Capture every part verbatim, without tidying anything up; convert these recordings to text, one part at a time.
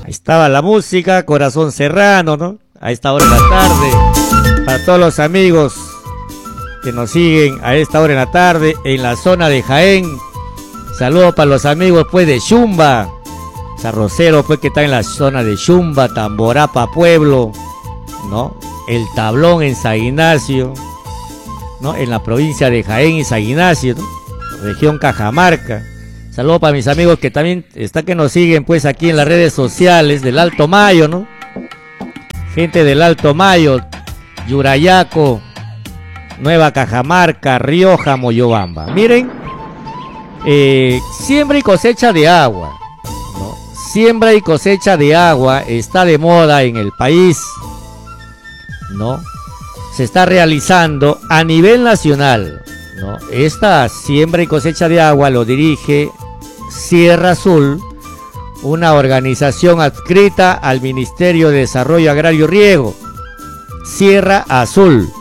Estaba la música, Corazón Serrano, ¿no? A esta hora de la tarde. Para todos los amigos que nos siguen a esta hora de la tarde en la zona de Jaén. Saludos para los amigos pues de Chumba, Sarrocero pues que está en la zona de Chumba, Tamborapa Pueblo, ¿no? El Tablón en San Ignacio, ¿no? En la provincia de Jaén y San Ignacio, ¿no? Región Cajamarca. Saludos para mis amigos que también están que nos siguen pues aquí en las redes sociales del Alto Mayo, ¿no? Gente del Alto Mayo, Yurayaco, Nueva Cajamarca, Rioja, Moyobamba. Miren, eh, siembra y cosecha de agua, ¿no? Siembra y cosecha de agua está de moda en el país, ¿no? Se está realizando a nivel nacional, ¿no? Esta siembra y cosecha de agua lo dirige Sierra Azul, una organización adscrita al Ministerio de Desarrollo Agrario y Riego. Sierra Azul.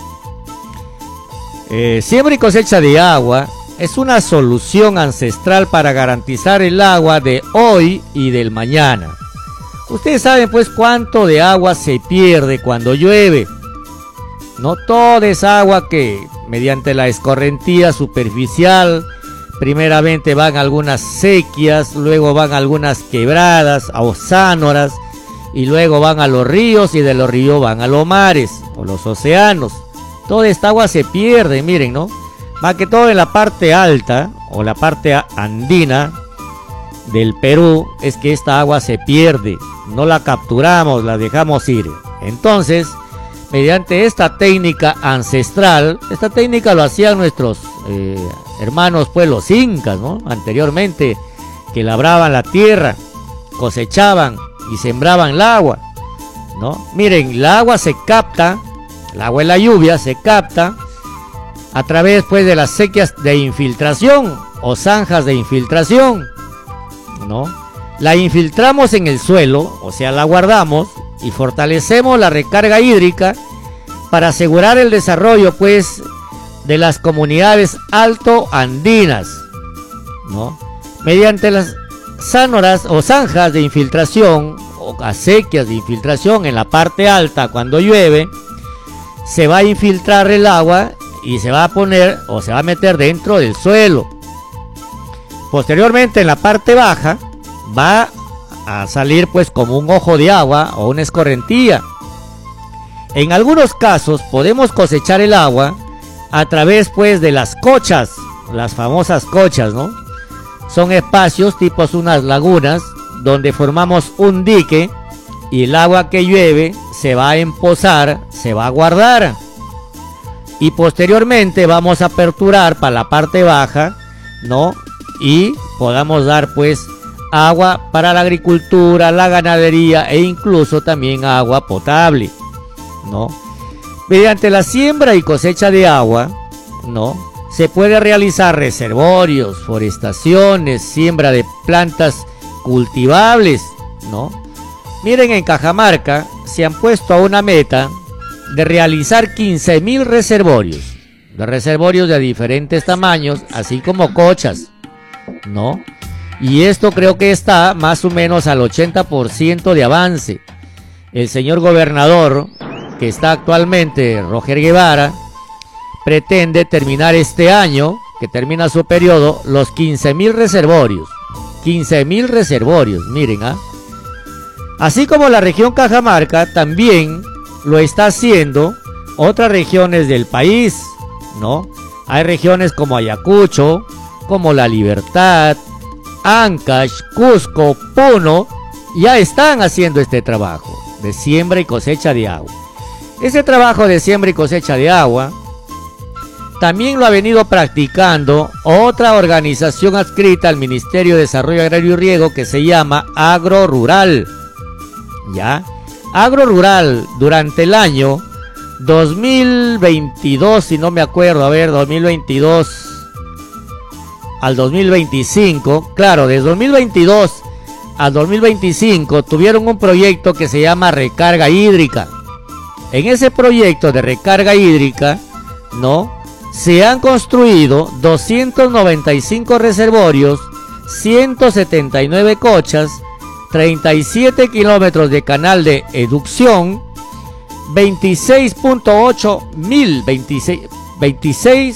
Eh, siembra y cosecha de agua es una solución ancestral para garantizar el agua de hoy y del mañana. Ustedes saben pues cuánto de agua se pierde cuando llueve. No toda esa agua que mediante la escorrentía superficial, primeramente van algunas sequias, luego van algunas quebradas, ozánoras, y luego van a los ríos y de los ríos van a los mares o los océanos. Toda esta agua se pierde, miren, ¿no? Más que todo en la parte alta o la parte andina del Perú es que esta agua se pierde, no la capturamos, la dejamos ir. Entonces, mediante esta técnica ancestral, esta técnica lo hacían nuestros eh, hermanos pues los incas, ¿no? Anteriormente, que labraban la tierra, cosechaban y sembraban el agua, ¿no? Miren, el agua se capta, el agua de la lluvia se capta a través pues de las sequías de infiltración o zanjas de infiltración, ¿no? La infiltramos en el suelo, o sea, la guardamos y fortalecemos la recarga hídrica para asegurar el desarrollo pues de las comunidades altoandinas, ¿no? Mediante las zánoras o zanjas de infiltración o acequias de infiltración en la parte alta, cuando llueve se va a infiltrar el agua y se va a poner o se va a meter dentro del suelo. Posteriormente en la parte baja va a salir pues como un ojo de agua o una escorrentía. En algunos casos podemos cosechar el agua a través pues de las cochas, las famosas cochas, ¿no? Son espacios tipos unas lagunas donde formamos un dique y el agua que llueve se va a empozar, se va a guardar y posteriormente vamos a aperturar para la parte baja, ¿no? Y podamos dar pues agua para la agricultura, la ganadería e incluso también agua potable, ¿no? Mediante la siembra y cosecha de agua, ¿no? Se puede realizar reservorios, forestaciones, siembra de plantas cultivables, ¿no? Miren, en Cajamarca se han puesto a una meta de realizar quince mil reservorios, de reservorios de diferentes tamaños, así como cochas, ¿no? Y esto creo que está más o menos al ochenta por ciento de avance. El señor gobernador, que está actualmente, Roger Guevara, pretende terminar este año, que termina su periodo, los quince mil reservorios. quince mil reservorios, miren, ¿ah? Así como la región Cajamarca, también lo está haciendo otras regiones del país, ¿no? Hay regiones como Ayacucho, como La Libertad, Ancash, Cusco, Puno, ya están haciendo este trabajo de siembra y cosecha de agua. Ese trabajo de siembra y cosecha de agua también lo ha venido practicando otra organización adscrita al Ministerio de Desarrollo Agrario y Riego que se llama Agro Rural. ¿Ya? Agro Rural durante el año dos mil veintidós, si no me acuerdo, a ver, dos mil veintidós al dos mil veinticinco, claro, desde dos mil veintidós al dos mil veinticinco tuvieron un proyecto que se llama Recarga Hídrica. En ese proyecto de recarga hídrica, ¿no?, se han construido doscientos noventa y cinco reservorios, ciento setenta y nueve cochas, treinta y siete kilómetros de canal de educción, veintiséis punto ocho mil, veintiséis, veintiséis,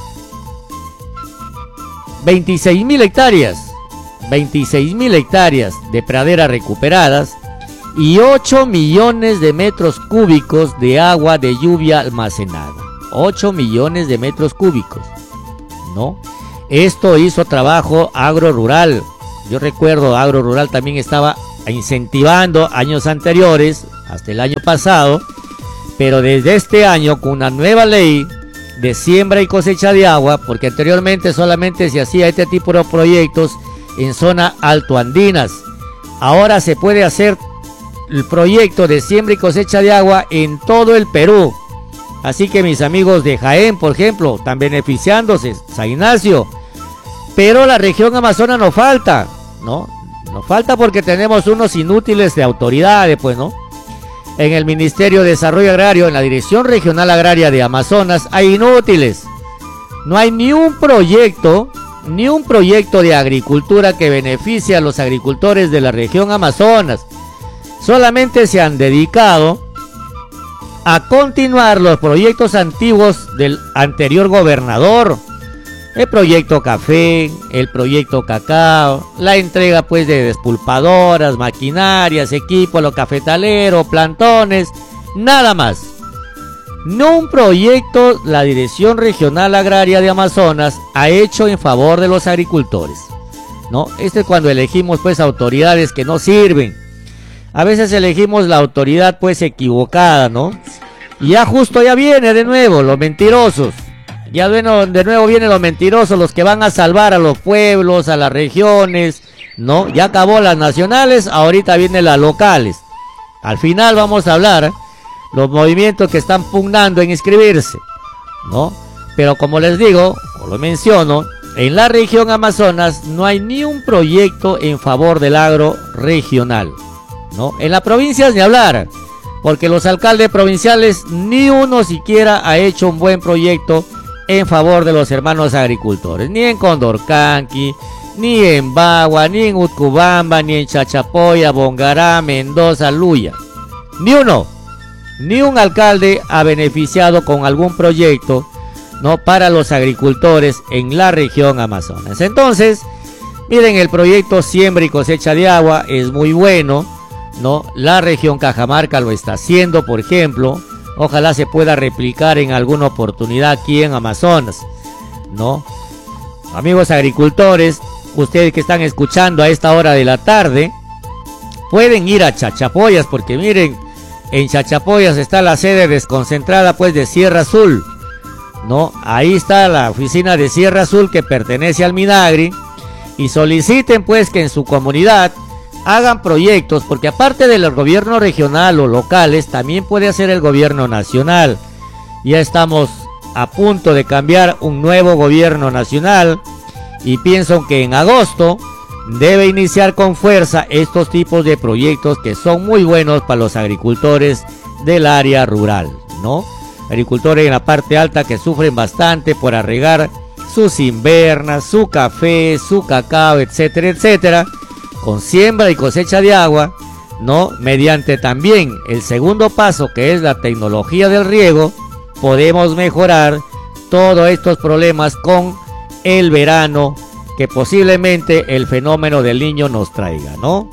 veintiséis mil hectáreas, veintiséis mil hectáreas de praderas recuperadas y ocho millones de metros cúbicos de agua de lluvia almacenada. ocho millones de metros cúbicos, ¿no? Esto hizo trabajo Agro Rural. Yo recuerdo, Agro Rural también estaba incentivando años anteriores, hasta el año pasado, pero desde este año, con una nueva ley de siembra y cosecha de agua, porque anteriormente solamente se hacía este tipo de proyectos en zona altoandinas, ahora se puede hacer el proyecto de siembra y cosecha de agua en todo el Perú. Así que mis amigos de Jaén, por ejemplo, están beneficiándose, San Ignacio, pero la región Amazonas nos falta, ¿no? Nos falta porque tenemos unos inútiles de autoridades, pues, ¿no? En el Ministerio de Desarrollo Agrario, en la Dirección Regional Agraria de Amazonas, hay inútiles. No hay ni un proyecto, ni un proyecto de agricultura que beneficie a los agricultores de la región Amazonas. Solamente se han dedicado a continuar los proyectos antiguos del anterior gobernador. El proyecto café, el proyecto cacao, la entrega pues de despulpadoras, maquinarias, equipos, los cafetaleros, plantones, nada más. No un proyecto la Dirección Regional Agraria de Amazonas ha hecho en favor de los agricultores, ¿no? Este es cuando elegimos pues autoridades que no sirven. A veces elegimos la autoridad pues equivocada, ¿no? Y ya justo ya viene de nuevo los mentirosos. Ya de nuevo, de nuevo vienen los mentirosos, los que van a salvar a los pueblos, a las regiones, ¿no? Ya acabó las nacionales, ahorita vienen las locales. Al final vamos a hablar los movimientos que están pugnando en inscribirse, ¿no? Pero como les digo, o lo menciono, en la región Amazonas no hay ni un proyecto en favor del agro regional, ¿no? En las provincias ni hablar, porque los alcaldes provinciales ni uno siquiera ha hecho un buen proyecto en favor de los hermanos agricultores, ni en Condorcanqui, ni en Bagua, ni en Utcubamba, ni en Chachapoya, Bongará, Mendoza, Luya. Ni uno, ni un alcalde ha beneficiado con algún proyecto, ¿no?, para los agricultores en la región Amazonas. Entonces, miren, el proyecto Siembra y Cosecha de Agua es muy bueno, ¿no? La región Cajamarca lo está haciendo, por ejemplo. Ojalá se pueda replicar en alguna oportunidad aquí en Amazonas, ¿no? Amigos agricultores, ustedes que están escuchando a esta hora de la tarde, pueden ir a Chachapoyas, porque miren, en Chachapoyas está la sede desconcentrada pues de Sierra Azul, ¿no? Ahí está la oficina de Sierra Azul que pertenece al Minagri, y soliciten pues que en su comunidad hagan proyectos, porque aparte del gobierno regional o locales, también puede hacer el gobierno nacional. Ya estamos a punto de cambiar un nuevo gobierno nacional y pienso que en agosto debe iniciar con fuerza estos tipos de proyectos que son muy buenos para los agricultores del área rural, ¿no? Agricultores en la parte alta que sufren bastante por arregar sus invernas, su café, su cacao, etcétera, etcétera, con siembra y cosecha de agua, ¿no? Mediante también el segundo paso, que es la tecnología del riego, podemos mejorar todos estos problemas con el verano que posiblemente el fenómeno del Niño nos traiga, ¿no?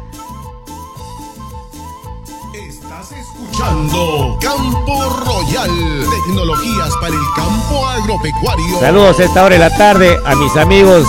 Estás escuchando Campo Royal, tecnologías para el campo agropecuario. Saludos a esta hora de la tarde a mis amigos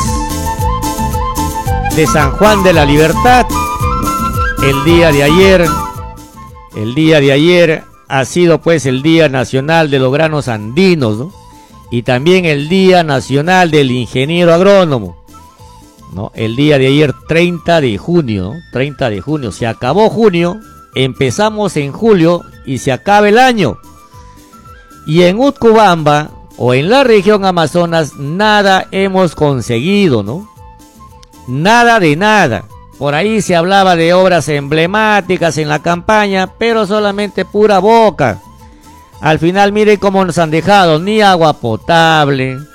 de San Juan de la Libertad. El día de ayer, el día de ayer ha sido pues el Día Nacional de los Granos Andinos, ¿no? Y también el Día Nacional del Ingeniero Agrónomo, ¿no? El día de ayer, treinta de junio, ¿no? treinta de junio, se acabó junio, empezamos en julio y se acaba el año. Y en Utcubamba o en la región Amazonas nada hemos conseguido, ¿no? Nada de nada. Por ahí se hablaba de obras emblemáticas en la campaña, pero solamente pura boca. Al final miren cómo nos han dejado, ni agua potable,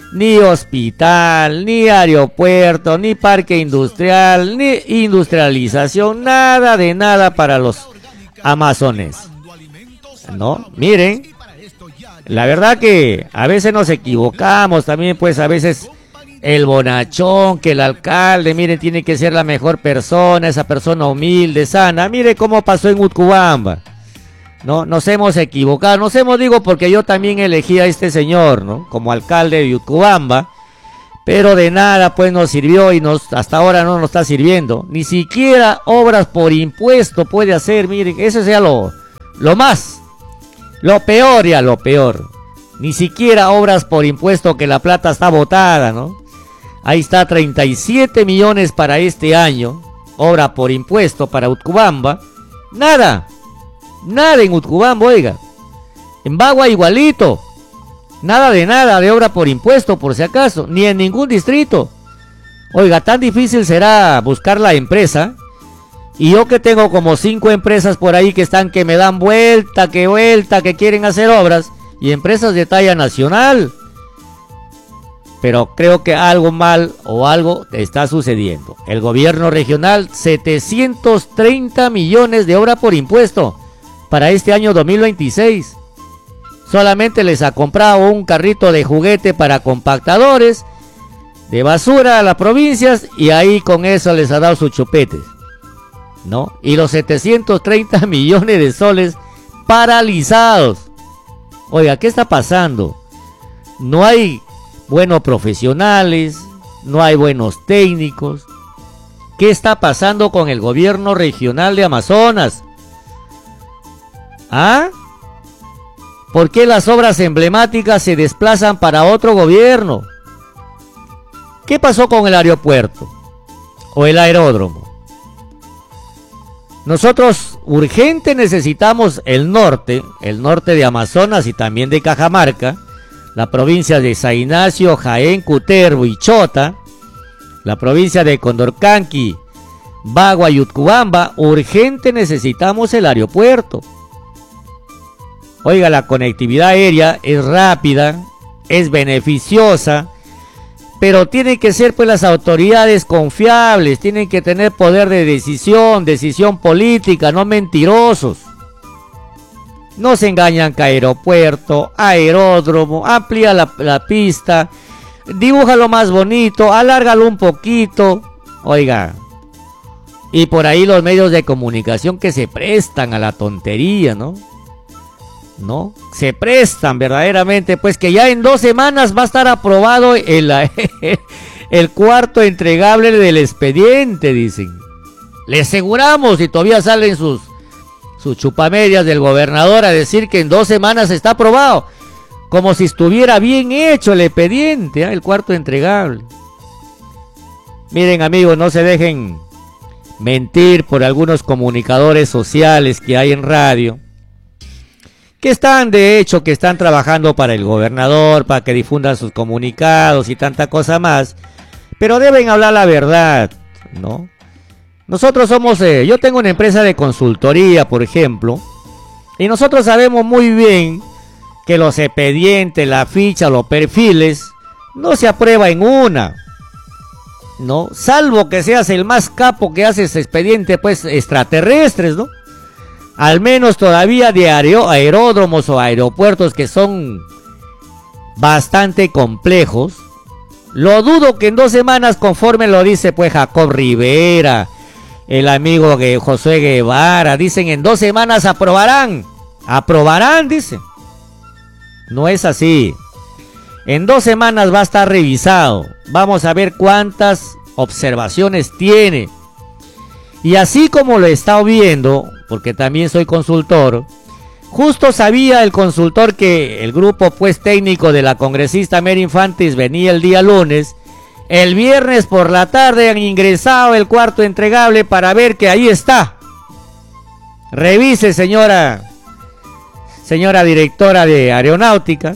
ni hospital, ni aeropuerto, ni parque industrial, ni industrialización, nada de nada para los amazones. No, miren, la verdad que a veces nos equivocamos también, pues a veces el bonachón, que el alcalde, miren, tiene que ser la mejor persona, esa persona humilde, sana. Mire cómo pasó en Utcubamba. No, nos hemos equivocado, nos hemos, digo, porque yo también elegí a este señor, ¿no? Como alcalde de Utcubamba, pero de nada pues nos sirvió y nos, hasta ahora no nos está sirviendo. Ni siquiera obras por impuesto puede hacer, miren, eso sea lo, lo más, lo peor ya, lo peor. Ni siquiera obras por impuesto, que la plata está botada, ¿no? Ahí está, treinta y siete millones para este año, obra por impuesto para Utcubamba, nada. Nada en Utcubamba, oiga. En Bagua igualito. Nada de nada de obra por impuesto, por si acaso. Ni en ningún distrito. Oiga, tan difícil será buscar la empresa. Y yo que tengo como cinco empresas por ahí que están, que me dan vuelta, que vuelta, que quieren hacer obras. Y empresas de talla nacional. Pero creo que algo mal o algo está sucediendo. El gobierno regional, setecientos treinta millones de obra por impuesto para este año dos mil veintiséis. Solamente les ha comprado un carrito de juguete para compactadores de basura a las provincias y ahí con eso les ha dado sus chupetes, ¿no? Y los setecientos treinta millones de soles paralizados. Oiga, ¿qué está pasando? No hay buenos profesionales, no hay buenos técnicos. ¿Qué está pasando con el gobierno regional de Amazonas? ¿Ah? ¿Por qué las obras emblemáticas se desplazan para otro gobierno? ¿Qué pasó con el aeropuerto? ¿O el aeródromo? Nosotros urgente necesitamos el norte, el norte de Amazonas y también de Cajamarca, la provincia de San Ignacio, Jaén, Cutervo y Chota, la provincia de Condorcanqui, Bagua y Utcubamba. Urgente necesitamos el aeropuerto. Oiga, la conectividad aérea es rápida, es beneficiosa, pero tienen que ser pues las autoridades confiables, tienen que tener poder de decisión, decisión política, no mentirosos. No se engañan que aeropuerto, aeródromo, amplía la, la pista, dibújalo más bonito, alárgalo un poquito. Oiga, y por ahí los medios de comunicación que se prestan a la tontería, ¿no? ¿No? Se prestan verdaderamente, pues que ya en dos semanas va a estar aprobado el, el cuarto entregable del expediente, dicen. Le aseguramos, y todavía salen sus, sus chupamedias del gobernador a decir que en dos semanas está aprobado, como si estuviera bien hecho el expediente, ¿eh? El cuarto entregable. Miren, amigos, no se dejen mentir por algunos comunicadores sociales que hay en radio, que están, de hecho, que están trabajando para el gobernador, para que difundan sus comunicados y tanta cosa más, pero deben hablar la verdad, ¿no? Nosotros somos, eh, yo tengo una empresa de consultoría, por ejemplo, y nosotros sabemos muy bien que los expedientes, la ficha, los perfiles, no se aprueba en una, ¿no? Salvo que seas el más capo que haces expedientes, pues, extraterrestres, ¿no? Al menos todavía de aeródromos o aeropuertos que son bastante complejos. Lo dudo que en dos semanas, conforme lo dice pues Jacob Rivera, el amigo de José Guevara, dicen en dos semanas aprobarán. Aprobarán, dicen. No es así. En dos semanas va a estar revisado. Vamos a ver cuántas observaciones tiene. Y así como lo he estado viendo, porque también soy consultor, justo sabía el consultor que el grupo pues técnico de la congresista Mary Infantis venía el día lunes. El viernes por la tarde han ingresado el cuarto entregable para ver que ahí está. Revise, señora, señora directora de aeronáutica.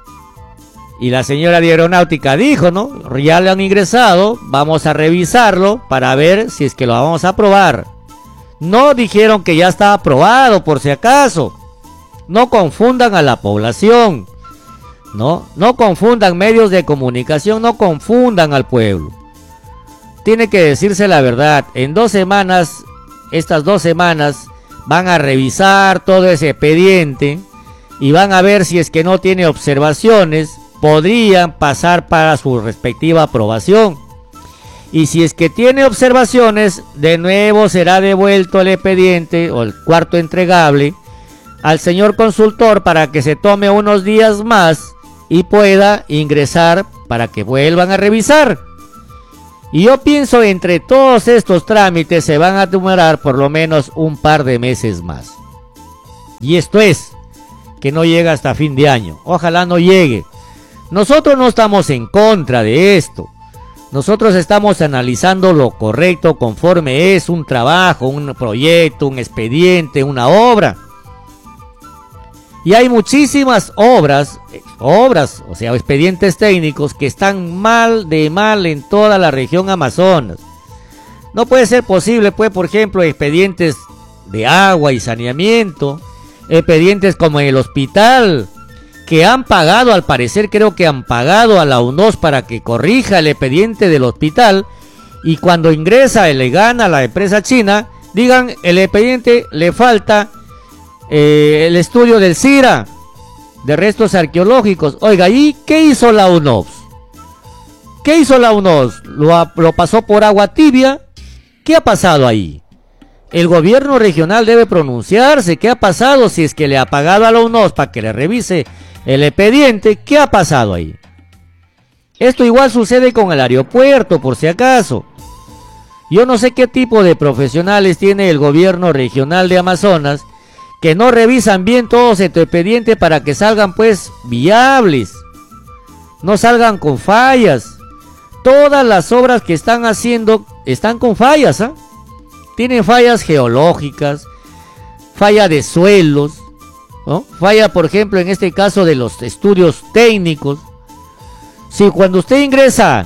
Y la señora de aeronáutica dijo, ¿no? Ya le han ingresado, vamos a revisarlo para ver si es que lo vamos a aprobar. No dijeron que ya está aprobado, por si acaso. No confundan a la población. No, no confundan medios de comunicación, no confundan al pueblo. Tiene que decirse la verdad. En dos semanas, estas dos semanas, van a revisar todo ese expediente y van a ver si es que no tiene observaciones, podrían pasar para su respectiva aprobación. Y si es que tiene observaciones, de nuevo será devuelto el expediente o el cuarto entregable al señor consultor para que se tome unos días más y pueda ingresar para que vuelvan a revisar. Y yo pienso entre todos estos trámites se van a demorar por lo menos un par de meses más. Y esto es, que no llega hasta fin de año. Ojalá no llegue. Nosotros no estamos en contra de esto. Nosotros estamos analizando lo correcto conforme es un trabajo, un proyecto, un expediente, una obra. Y hay muchísimas obras, obras, o sea, expedientes técnicos que están mal de mal en toda la región Amazonas. No puede ser posible, pues, por ejemplo, expedientes de agua y saneamiento, expedientes como en el hospital, que han pagado, al parecer creo que han pagado a la U N O S para que corrija el expediente del hospital, y cuando ingresa y le gana a la empresa china, digan, el expediente le falta eh, el estudio del CIRA, de restos arqueológicos. Oiga, ¿y qué hizo la U N O S? ¿Qué hizo la U N O S? ¿Lo, lo pasó por agua tibia? ¿Qué ha pasado ahí? El gobierno regional debe pronunciarse. ¿Qué ha pasado? Si es que le ha pagado a la U N O S para que le revise el expediente, ¿qué ha pasado ahí? Esto igual sucede con el aeropuerto, por si acaso. Yo no sé qué tipo de profesionales tiene el gobierno regional de Amazonas que no revisan bien todo ese expediente para que salgan pues viables, no salgan con fallas. Todas las obras que están haciendo están con fallas, ¿eh? Tienen fallas geológicas, falla de suelos, ¿no? Falla, por ejemplo, en este caso de los estudios técnicos. Si cuando usted ingresa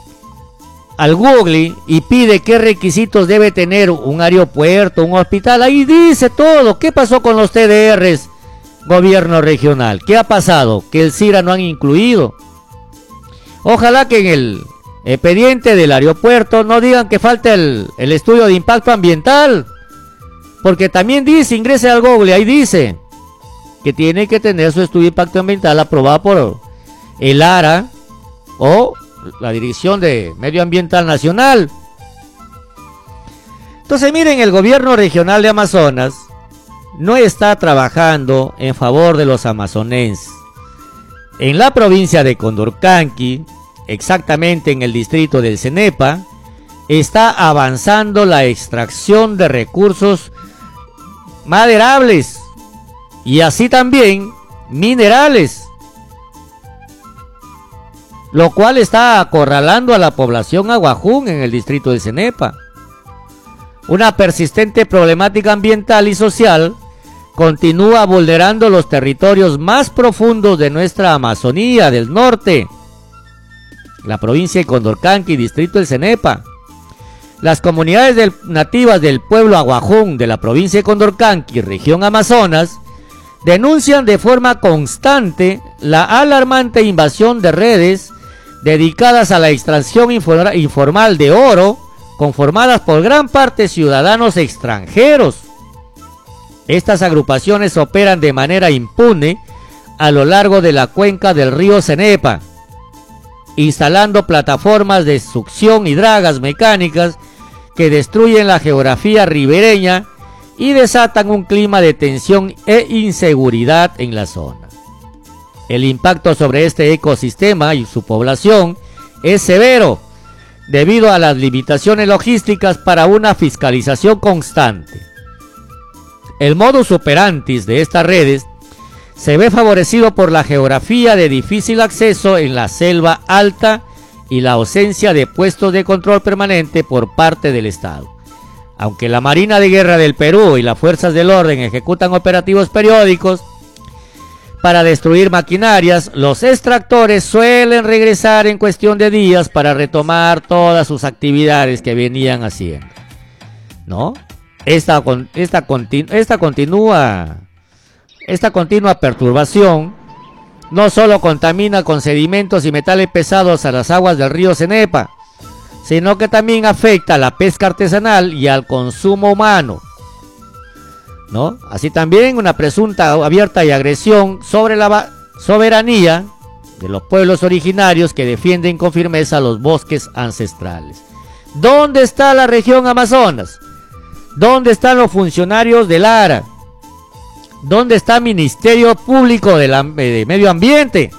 al Google y pide qué requisitos debe tener un aeropuerto, un hospital, ahí dice todo. ¿Qué pasó con los T D Rs, gobierno regional? ¿Qué ha pasado? Que el CIRA no han incluido. Ojalá que en el expediente del aeropuerto no digan que falta el, el estudio de impacto ambiental, porque también dice, ingrese al Google, ahí dice que tiene que tener su estudio de impacto ambiental aprobado por el ARA o la Dirección de Medio Ambiental Nacional. Entonces miren, el gobierno regional de Amazonas no está trabajando en favor de los amazonenses. En la provincia de Condorcanqui, exactamente en el distrito del Cenepa, está avanzando la extracción de recursos maderables y así también minerales, lo cual está acorralando a la población aguajún en el distrito del Cenepa. Una persistente problemática ambiental y social continúa vulnerando los territorios más profundos de nuestra Amazonía del norte, la provincia de Condorcanqui, distrito del Cenepa. Las comunidades del, nativas del pueblo aguajún de la provincia de Condorcanqui, región Amazonas, denuncian de forma constante la alarmante invasión de redes dedicadas a la extracción informal de oro, conformadas por gran parte ciudadanos extranjeros. Estas agrupaciones operan de manera impune a lo largo de la cuenca del río Cenepa, instalando plataformas de succión y dragas mecánicas que destruyen la geografía ribereña y desatan un clima de tensión e inseguridad en la zona. El impacto sobre este ecosistema y su población es severo, debido a las limitaciones logísticas para una fiscalización constante. El modus operandi de estas redes se ve favorecido por la geografía de difícil acceso en la selva alta y la ausencia de puestos de control permanente por parte del Estado. Aunque la Marina de Guerra del Perú y las fuerzas del orden ejecutan operativos periódicos para destruir maquinarias, los extractores suelen regresar en cuestión de días para retomar todas sus actividades que venían haciendo, ¿no? Esta, esta, continu, esta continúa esta continua perturbación no solo contamina con sedimentos y metales pesados a las aguas del río Cenepa, sino que también afecta a la pesca artesanal y al consumo humano, ¿no? Así también una presunta abierta y agresión sobre la soberanía de los pueblos originarios que defienden con firmeza los bosques ancestrales. ¿Dónde está la región Amazonas? ¿Dónde están los funcionarios del ARA? ¿Dónde está el Ministerio Público de, la, de Medio Ambiente?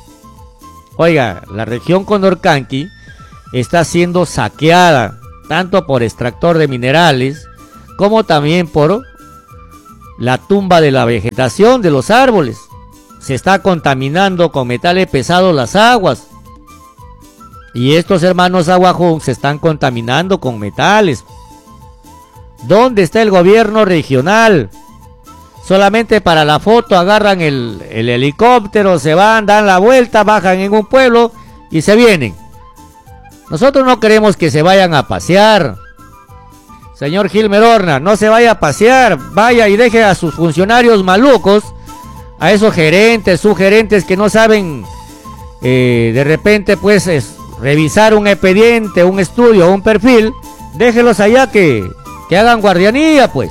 Oiga, la región Condorcanqui está siendo saqueada tanto por extractor de minerales como también por la tumba de la vegetación de los árboles. Se está contaminando con metales pesados las aguas. Y estos hermanos Aguajún se están contaminando con metales. ¿Dónde está el gobierno regional? Solamente para la foto agarran el, el helicóptero, se van, dan la vuelta, bajan en un pueblo y se vienen. Nosotros no queremos que se vayan a pasear. Señor Gilmer Horna, no se vaya a pasear, vaya y deje a sus funcionarios malucos, a esos gerentes, subgerentes que no saben eh, de repente pues es, revisar un expediente, un estudio, un perfil, déjelos allá que, que hagan guardianía pues,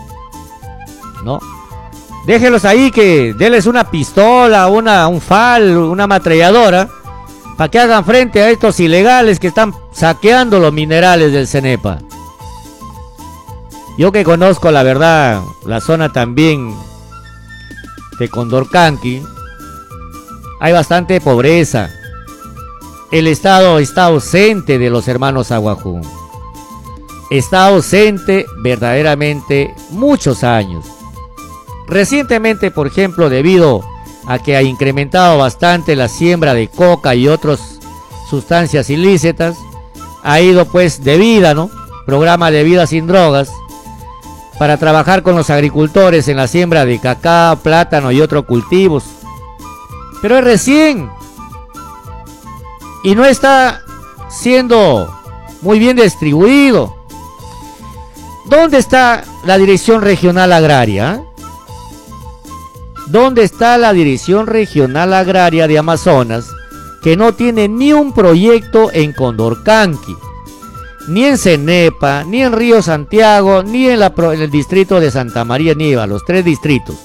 ¿no? Déjelos ahí que denles una pistola, una, un fal, una ametralladora, para que hagan frente a estos ilegales que están saqueando los minerales del Cenepa. Yo que conozco la verdad, la zona también de Condorcanqui, hay bastante pobreza. El Estado está ausente de los hermanos Aguajún. Está ausente verdaderamente muchos años. Recientemente, por ejemplo, debido a que ha incrementado bastante la siembra de coca y otras sustancias ilícitas, ha ido pues de vida, ¿no? Programa de vida sin drogas, para trabajar con los agricultores en la siembra de cacao, plátano y otros cultivos. Pero es recién. Y no está siendo muy bien distribuido. ¿Dónde está la Dirección Regional Agraria? ¿Dónde está la Dirección Regional Agraria de Amazonas, que no tiene ni un proyecto en Condorcanqui, ni en Cenepa, ni en Río Santiago, ni en, la, en el distrito de Santa María Nieva, los tres distritos?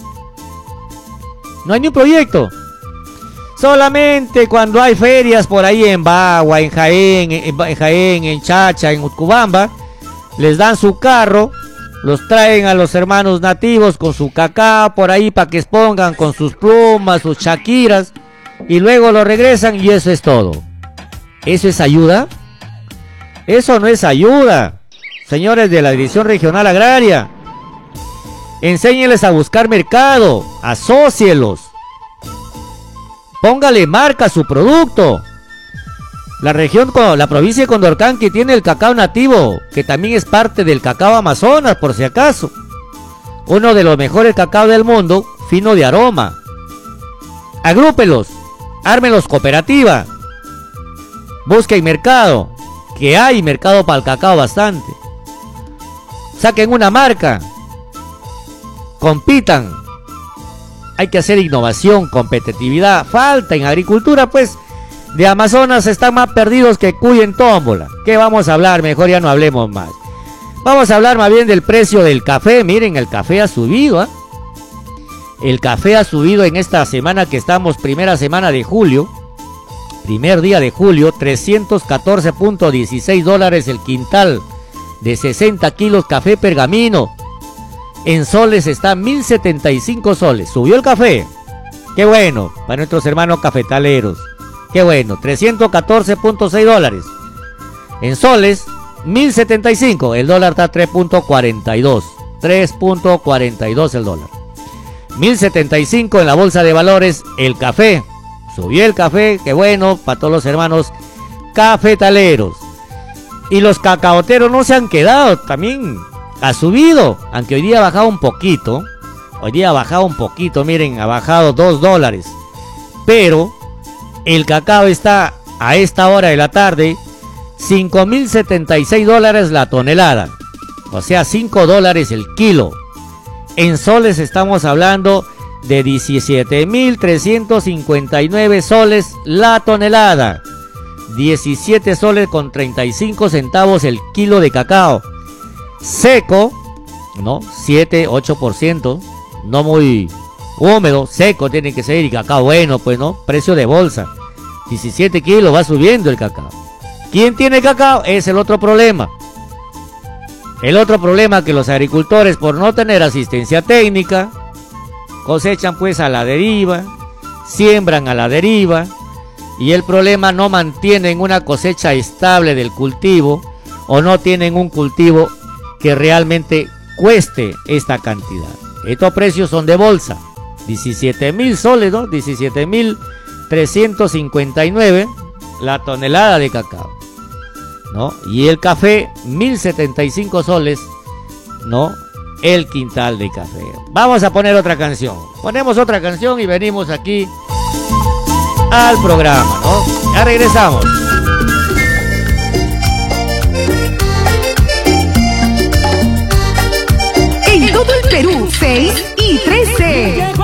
No hay ni un proyecto. Solamente cuando hay ferias por ahí en Bagua, en Jaén, en, en Jaén, en Chacha, en Utcubamba, les dan su carro, los traen a los hermanos nativos con su cacao por ahí para que expongan con sus plumas, sus shakiras, y luego lo regresan y eso es todo. ¿Eso es ayuda? Eso no es ayuda, señores de la Dirección Regional Agraria. Enséñenles a buscar mercado, asócielos, póngale marca a su producto. La región, la provincia de Condorcanqui tiene el cacao nativo, que también es parte del cacao Amazonas, por si acaso. Uno de los mejores cacao del mundo, fino de aroma. Agrúpelos, ármenlos cooperativa. Busquen mercado, que hay mercado para el cacao bastante. Saquen una marca. Compitan. Hay que hacer innovación, competitividad. Falta en agricultura, pues. De Amazonas están más perdidos que cuy en tómbola. ¿Qué vamos a hablar? Mejor ya no hablemos más. Vamos a hablar más bien del precio del café. Miren, el café ha subido, ¿eh? El café ha subido en esta semana que estamos, primera semana de julio. Primer día de julio, trescientos catorce punto dieciséis dólares el quintal de sesenta kilos café pergamino. En soles está mil setenta y cinco soles. Subió el café. Qué bueno, para nuestros hermanos cafetaleros. Qué bueno, trescientos catorce punto seis dólares. En soles, mil setenta y cinco. El dólar está tres punto cuarenta y dos. tres punto cuarenta y dos el dólar. mil setenta y cinco en la bolsa de valores el café. Subió el café, qué bueno, para todos los hermanos cafetaleros. Y los cacaoteros no se han quedado, también ha subido, aunque hoy día ha bajado un poquito. Hoy día ha bajado un poquito, miren, ha bajado dos dólares. Pero el cacao está a esta hora de la tarde cinco mil setenta y seis dólares la tonelada, o sea cinco dólares el kilo. En soles estamos hablando de diecisiete mil trescientos cincuenta y nueve soles la tonelada, diecisiete soles con treinta y cinco centavos el kilo de cacao. Seco, ¿no? siete, ocho por ciento, no muy húmedo, seco tiene que ser, y cacao bueno, pues, ¿no? Precio de bolsa, diecisiete kilos, va subiendo el cacao. ¿Quién tiene cacao? Es el otro problema. El otro problema que los agricultores, por no tener asistencia técnica, cosechan pues a la deriva, siembran a la deriva, y el problema, no mantienen una cosecha estable del cultivo, o no tienen un cultivo que realmente cueste esta cantidad. Estos precios son de bolsa, diecisiete mil soles, ¿no? diecisiete mil trescientos cincuenta y nueve la tonelada de cacao, ¿no? Y el café, mil setenta y cinco soles, ¿no? El quintal de café. Vamos a poner otra canción. Ponemos otra canción y venimos aquí al programa, ¿no? Ya regresamos. En todo el Perú, Face